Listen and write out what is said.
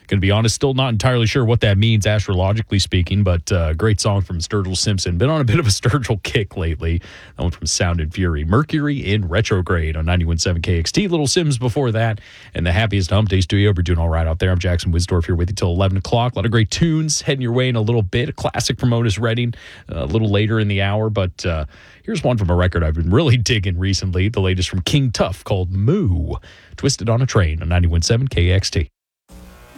Going to be honest, still not entirely sure what that means astrologically speaking, but great song from Sturgill Simpson. Been on a bit of a Sturgill kick lately. That one from Sound and Fury. Mercury in Retrograde on 91.7 KXT. Little Sims before that. And the Happiest Hump Day Studio. We're doing all right out there. I'm Jackson Wisdorf here with you till 11 o'clock. A lot of great tunes heading your way in a little bit. A classic from Otis Redding a little later in the hour. But here's one from a record I've been really digging recently. The latest from King Tuff called Moo. Twisted on a Train on 91.7 KXT.